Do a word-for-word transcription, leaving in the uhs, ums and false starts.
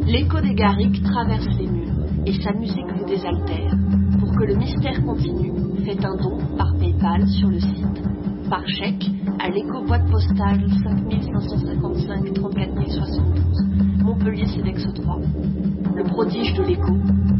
L'écho des Garrigues traverse les murs et sa musique vous désaltère. Pour que le mystère continue, faites un don par PayPal sur le site, par chèque à l'écho boîte postale cinq cinq cent cinquante-cinq trente-quatre mille soixante-douze, Montpellier Cédexo trois. Le prodige de l'écho,